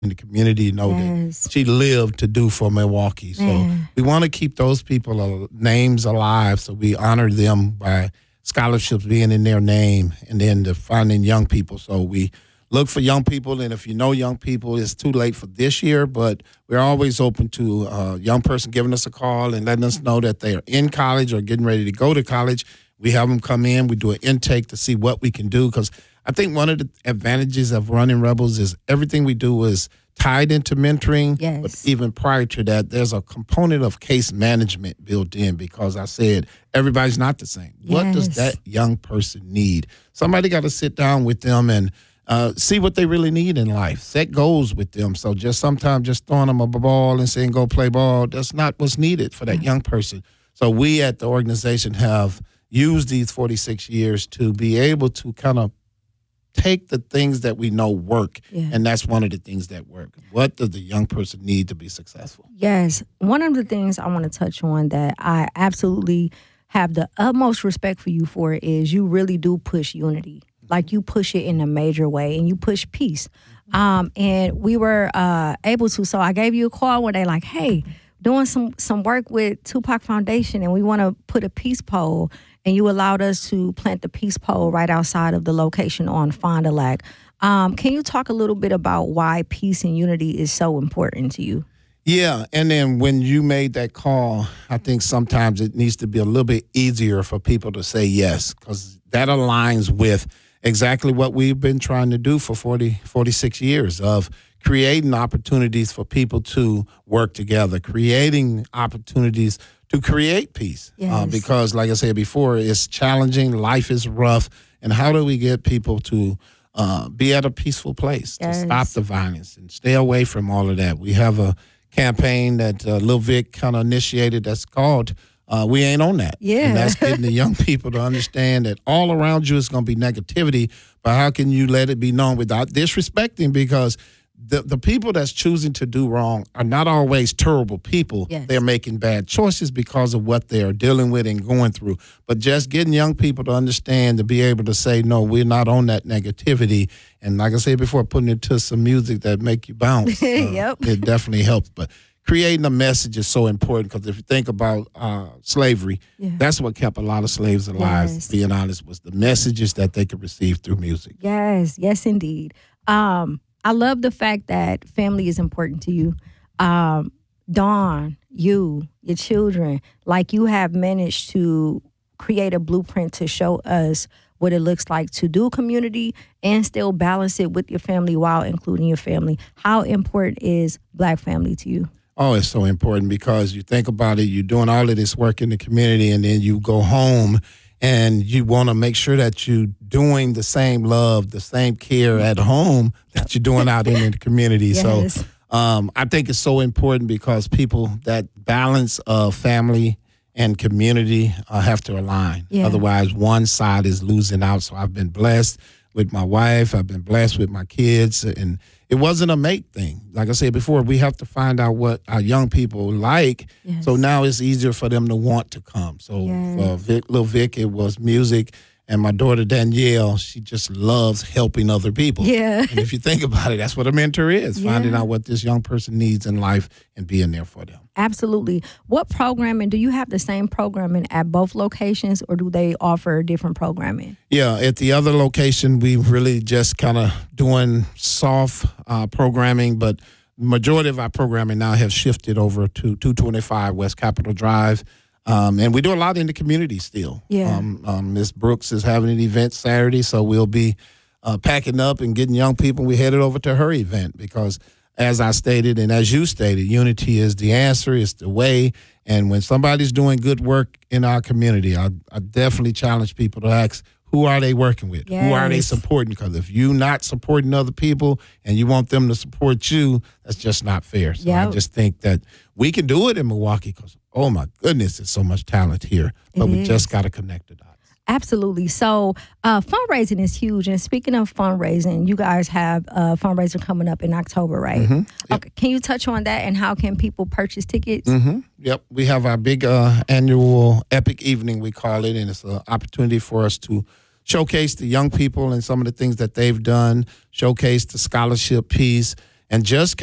in the community know that she lived to do for Milwaukee. So we want to keep those people names alive. So we honor them by scholarships being in their name, and then the finding young people. So we look for young people, and if you know young people, it's too late for this year, but we're always open to a young person giving us a call and letting us know that they are in college or getting ready to go to college. We have them come in. We do an intake to see what we can do, because I think one of the advantages of running Rebels is everything we do is tied into mentoring. Yes. But even prior to that, there's a component of case management built in, because I said everybody's not the same. What does that young person need? Somebody got to sit down with them and see what they really need in life. Set goals with them. So sometimes just throwing them a ball and saying go play ball, that's not what's needed for that young person. So we at the organization have used these 46 years to be able to kind of take the things that we know work, and that's one of the things that work. What does the young person need to be successful? Yes. One of the things I want to touch on that I absolutely have the utmost respect for you for is you really do push unity. Like, you push it in a major way, and you push peace. And we were able to, so I gave you a call one day like, hey, doing some work with Tupac Foundation, and we want to put a peace pole. And you allowed us to plant the peace pole right outside of the location on Fond du Lac. Can you talk a little bit about why peace and unity is so important to you? Yeah, and then when you made that call, I think sometimes it needs to be a little bit easier for people to say yes, because that aligns with exactly what we've been trying to do for 46 years of creating opportunities for people to work together, creating opportunities to create peace. Because like I said before, it's challenging, life is rough, and how do we get people to be at a peaceful place, to stop the violence and stay away from all of that? We have a campaign that Lil Vic kind of initiated that's called We Ain't On That. And that's getting the young people to understand that all around you is going to be negativity, but how can you let it be known without disrespecting? Because the people that's choosing to do wrong are not always terrible people. They're making bad choices because of what they're dealing with and going through. But just getting young people to understand, to be able to say, no, we're not on that negativity. And like I said before, putting it to some music that make you bounce, it definitely helps. But creating a message is so important, because if you think about slavery, that's what kept a lot of slaves alive, being honest, was the messages that they could receive through music. Yes, indeed. I love the fact that family is important to you. Dawn, your children, like, you have managed to create a blueprint to show us what it looks like to do community and still balance it with your family while including your family. How important is Black family to you? Oh, it's so important, because you think about it, you're doing all of this work in the community, and then you go home and you want to make sure that you're doing the same love, the same care at home that you're doing out in the community. So I think it's so important, because people, that balance of family and community have to align. Otherwise, one side is losing out. So I've been blessed with my wife. I've been blessed with my kids. And it wasn't a mate thing. Like I said before, we have to find out what our young people like. So now it's easier for them to want to come. So for Lil Vic, it was music. And my daughter, Danielle, she just loves helping other people. And if you think about it, that's what a mentor is, finding out what this young person needs in life and being there for them. Absolutely. What programming, do you have the same programming at both locations, or do they offer different programming? Yeah, at the other location, we really just kind of doing soft programming, but majority of our programming now has shifted over to 225 West Capitol Drive. And we do a lot in the community still. Ms. Brooks is having an event Saturday, so we'll be packing up and getting young people. We headed over to her event, because as I stated, and as you stated, unity is the answer, it's the way. And when somebody's doing good work in our community, I definitely challenge people to ask, who are they working with? Who are they supporting? Because if you're not supporting other people and you want them to support you, that's just not fair. So I just think that we can do it in Milwaukee, because, oh my goodness, there's so much talent here. But we just got to connect the dots. Absolutely. So fundraising is huge. And speaking of fundraising, you guys have a fundraiser coming up in October, right? Okay. Can you touch on that, and how can people purchase tickets? Yep. We have our big annual Epic Evening, we call it, and it's an opportunity for us to showcase the young people and some of the things that they've done, showcase the scholarship piece, and just